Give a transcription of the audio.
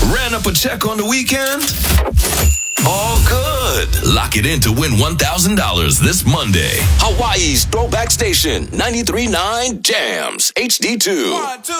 Ran up a check on the weekend? All good. Lock it in to win $1,000 this Monday. Hawaii's Throwback Station, 93.9 Jams, HD2. 1, 2.